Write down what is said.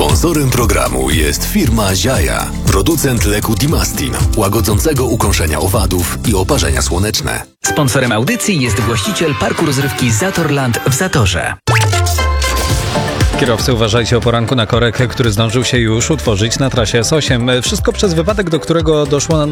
Sponsorem programu jest firma Ziaja, producent leku Dimastin, łagodzącego ukąszenia owadów i oparzenia słoneczne. Sponsorem audycji jest właściciel parku rozrywki Zatorland w Zatorze. Kierowcy, uważajcie o poranku na korek, który zdążył się już utworzyć na trasie S8. Wszystko przez wypadek, do którego doszło